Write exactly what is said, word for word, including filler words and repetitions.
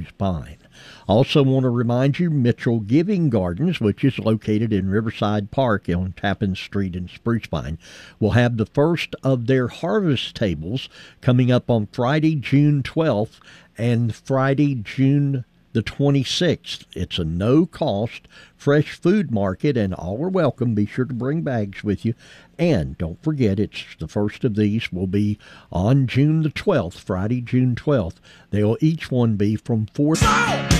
Spruce Pine. Also want to remind you, Mitchell Giving Gardens, which is located in Riverside Park on Tappan Street in Spruce Pine, will have the first of their harvest tables coming up on Friday, June twelfth and Friday, June the twenty-sixth. It's a no-cost fresh food market, and all are welcome. Be sure to bring bags with you. And don't forget, it's the first of these will be on June the twelfth, Friday, June twelfth. They'll each one be from four...